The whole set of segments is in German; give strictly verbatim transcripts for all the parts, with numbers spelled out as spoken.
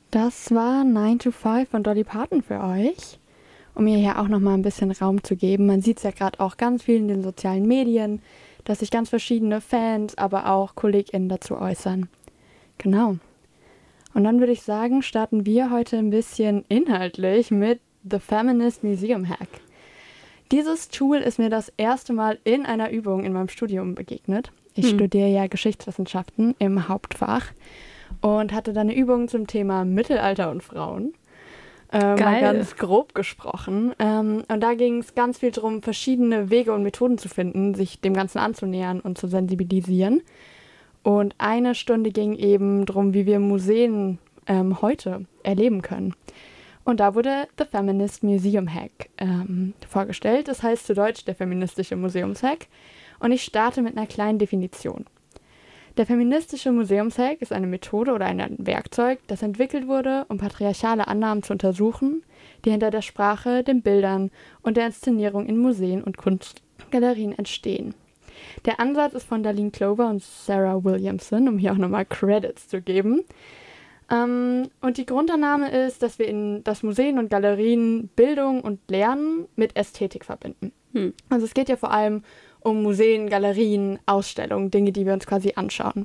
Das war nine to five von Dolly Parton für euch, um ihr hier auch nochmal ein bisschen Raum zu geben. Man sieht es ja gerade auch ganz viel in den sozialen Medien, dass sich ganz verschiedene Fans, aber auch KollegInnen dazu äußern. Genau. Und dann würde ich sagen, starten wir heute ein bisschen inhaltlich mit The Feminist Museum Hack. Dieses Tool ist mir das erste Mal in einer Übung in meinem Studium begegnet. Ich hm. studiere ja Geschichtswissenschaften im Hauptfach und hatte dann eine Übung zum Thema Mittelalter und Frauen. Äh, mal ganz grob gesprochen. Ähm, und da ging es ganz viel darum, verschiedene Wege und Methoden zu finden, sich dem Ganzen anzunähern und zu sensibilisieren. Und eine Stunde ging eben darum, wie wir Museen ähm, heute erleben können. Und da wurde The Feminist Museum Hack ähm, vorgestellt. Das heißt zu Deutsch der feministische Museumshack. Und ich starte mit einer kleinen Definition. Der feministische Museumshack ist eine Methode oder ein Werkzeug, das entwickelt wurde, um patriarchale Annahmen zu untersuchen, die hinter der Sprache, den Bildern und der Inszenierung in Museen und Kunstgalerien entstehen. Der Ansatz ist von Darlene Clover und Sarah Williamson, um hier auch nochmal Credits zu geben. Ähm, und die Grundannahme ist, dass wir in das Museen und Galerien Bildung und Lernen mit Ästhetik verbinden. Hm. Also es geht ja vor allem um Museen, Galerien, Ausstellungen, Dinge, die wir uns quasi anschauen.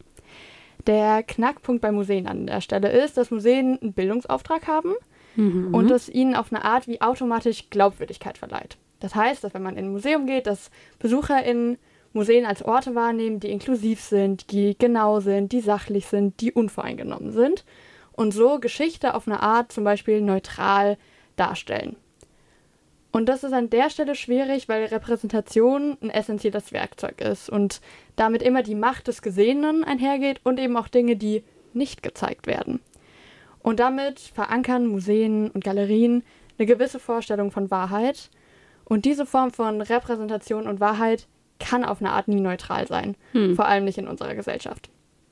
Der Knackpunkt bei Museen an der Stelle ist, dass Museen einen Bildungsauftrag haben mhm. und das ihnen auf eine Art wie automatisch Glaubwürdigkeit verleiht. Das heißt, dass wenn man in ein Museum geht, dass BesucherInnen Museen als Orte wahrnehmen, die inklusiv sind, die genau sind, die sachlich sind, die unvoreingenommen sind und so Geschichte auf eine Art zum Beispiel neutral darstellen. Und das ist an der Stelle schwierig, weil Repräsentation ein essentielles Werkzeug ist und damit immer die Macht des Gesehenen einhergeht und eben auch Dinge, die nicht gezeigt werden. Und damit verankern Museen und Galerien eine gewisse Vorstellung von Wahrheit. Und diese Form von Repräsentation und Wahrheit kann auf eine Art nie neutral sein, hm. vor allem nicht in unserer Gesellschaft.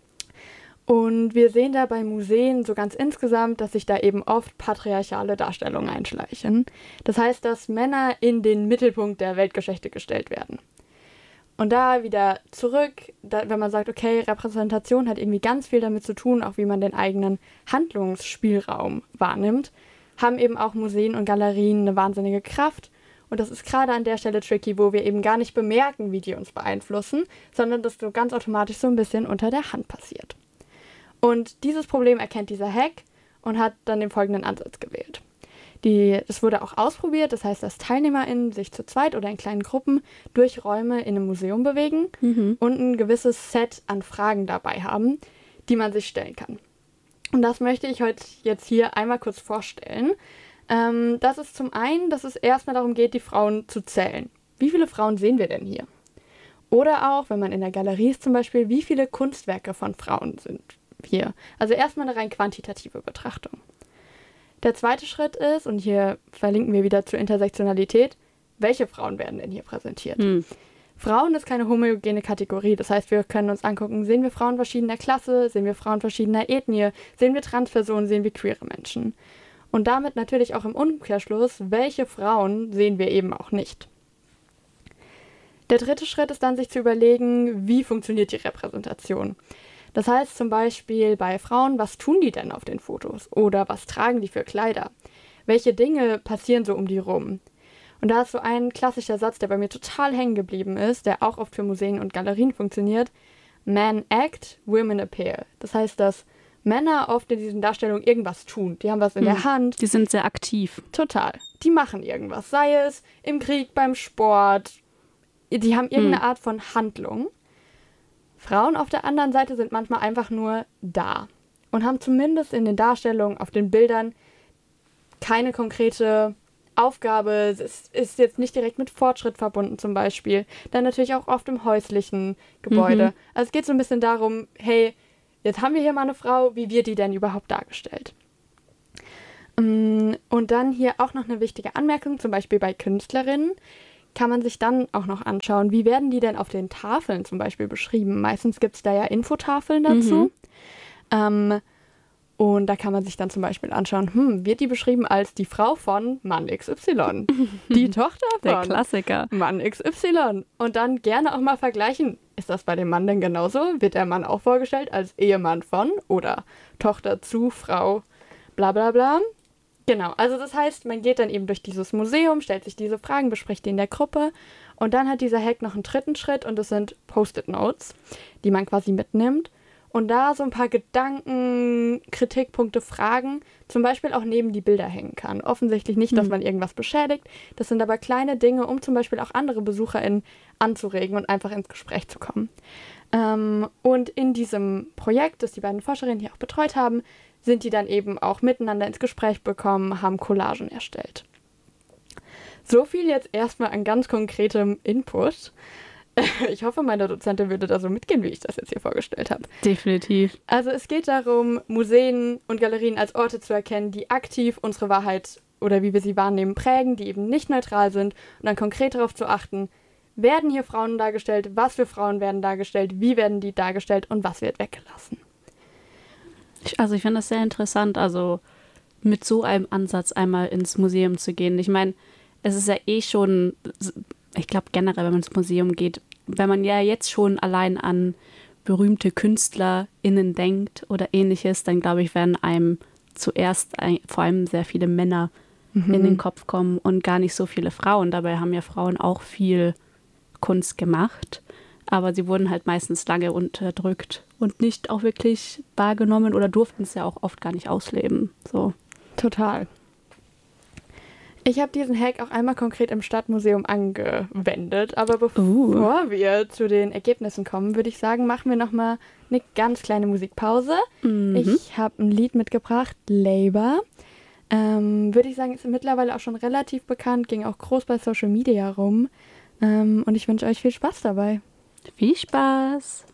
Und wir sehen da bei Museen so ganz insgesamt, dass sich da eben oft patriarchale Darstellungen einschleichen. Das heißt, dass Männer in den Mittelpunkt der Weltgeschichte gestellt werden. Und da wieder zurück, da, wenn man sagt, okay, Repräsentation hat irgendwie ganz viel damit zu tun, auch wie man den eigenen Handlungsspielraum wahrnimmt, haben eben auch Museen und Galerien eine wahnsinnige Kraft. Und das ist gerade an der Stelle tricky, wo wir eben gar nicht bemerken, wie die uns beeinflussen, sondern das so ganz automatisch so ein bisschen unter der Hand passiert. Und dieses Problem erkennt dieser Hack und hat dann den folgenden Ansatz gewählt. Die, das wurde auch ausprobiert, das heißt, dass TeilnehmerInnen sich zu zweit oder in kleinen Gruppen durch Räume in einem Museum bewegen mhm. und ein gewisses Set an Fragen dabei haben, die man sich stellen kann. Und das möchte ich heute jetzt hier einmal kurz vorstellen. Ähm, das ist zum einen, dass es erstmal darum geht, die Frauen zu zählen. Wie viele Frauen sehen wir denn hier? Oder auch, wenn man in der Galerie ist zum Beispiel, wie viele Kunstwerke von Frauen sind hier. Also erstmal eine rein quantitative Betrachtung. Der zweite Schritt ist, und hier verlinken wir wieder zur Intersektionalität, welche Frauen werden denn hier präsentiert? Hm. Frauen ist keine homogene Kategorie, das heißt, wir können uns angucken, sehen wir Frauen verschiedener Klasse, sehen wir Frauen verschiedener Ethnie, sehen wir Transpersonen, sehen wir queere Menschen. Und damit natürlich auch im Umkehrschluss, welche Frauen sehen wir eben auch nicht. Der dritte Schritt ist dann, sich zu überlegen, wie funktioniert die Repräsentation. Das heißt zum Beispiel bei Frauen, was tun die denn auf den Fotos? Oder was tragen die für Kleider? Welche Dinge passieren so um die rum? Und da ist so ein klassischer Satz, der bei mir total hängen geblieben ist, der auch oft für Museen und Galerien funktioniert. Men act, women appear. Das heißt, dass Männer oft in diesen Darstellungen irgendwas tun. Die haben was in hm. der Hand. Die sind sehr aktiv. Total. Die machen irgendwas. Sei es im Krieg, beim Sport. Die haben irgendeine hm. Art von Handlung. Frauen auf der anderen Seite sind manchmal einfach nur da und haben zumindest in den Darstellungen, auf den Bildern keine konkrete Aufgabe. Es ist jetzt nicht direkt mit Fortschritt verbunden zum Beispiel. Dann natürlich auch oft im häuslichen Gebäude. Mhm. Also es geht so ein bisschen darum, hey, jetzt haben wir hier mal eine Frau, wie wird die denn überhaupt dargestellt? Und dann hier auch noch eine wichtige Anmerkung, zum Beispiel bei Künstlerinnen, kann man sich dann auch noch anschauen, wie werden die denn auf den Tafeln zum Beispiel beschrieben. Meistens gibt es da ja Infotafeln dazu. Mhm. Ähm, und da kann man sich dann zum Beispiel anschauen, hm, wird die beschrieben als die Frau von Mann X Y, die Tochter von der Klassiker. Mann X Y. Und dann gerne auch mal vergleichen, ist das bei dem Mann denn genauso? Wird der Mann auch vorgestellt als Ehemann von oder Tochter zu Frau bla bla bla. Genau, also das heißt, man geht dann eben durch dieses Museum, stellt sich diese Fragen, bespricht die in der Gruppe und dann hat dieser Hack noch einen dritten Schritt und das sind Post-it-Notes, die man quasi mitnimmt und da so ein paar Gedanken, Kritikpunkte, Fragen zum Beispiel auch neben die Bilder hängen kann. Offensichtlich nicht, dass Mhm. man irgendwas beschädigt, das sind aber kleine Dinge, um zum Beispiel auch andere BesucherInnen anzuregen und einfach ins Gespräch zu kommen. Ähm, und in diesem Projekt, das die beiden Forscherinnen hier auch betreut haben, sind die dann eben auch miteinander ins Gespräch bekommen, haben Collagen erstellt. So viel jetzt erstmal an ganz konkretem Input. Ich hoffe, meine Dozentin würde da so mitgehen, wie ich das jetzt hier vorgestellt habe. Definitiv. Also es geht darum, Museen und Galerien als Orte zu erkennen, die aktiv unsere Wahrheit oder wie wir sie wahrnehmen prägen, die eben nicht neutral sind und dann konkret darauf zu achten, werden hier Frauen dargestellt, was für Frauen werden dargestellt, wie werden die dargestellt und was wird weggelassen. Ich, also ich finde das sehr interessant, also mit so einem Ansatz einmal ins Museum zu gehen. Ich meine, es ist ja eh schon, ich glaube generell, wenn man ins Museum geht, wenn man ja jetzt schon allein an berühmte KünstlerInnen denkt oder ähnliches, dann glaube ich, werden einem zuerst ein, vor allem sehr viele Männer mhm. in den Kopf kommen und gar nicht so viele Frauen. Dabei haben ja Frauen auch viel Kunst gemacht, aber sie wurden halt meistens lange unterdrückt und nicht auch wirklich wahrgenommen oder durften es ja auch oft gar nicht ausleben. So. Total. Ich habe diesen Hack auch einmal konkret im Stadtmuseum angewendet, aber bevor uh. wir zu den Ergebnissen kommen, würde ich sagen, machen wir nochmal eine ganz kleine Musikpause. Mhm. Ich habe ein Lied mitgebracht, Labour. Ähm, würde ich sagen, ist mittlerweile auch schon relativ bekannt, ging auch groß bei Social Media rum. Ähm, und ich wünsche euch viel Spaß dabei. Viel Spaß!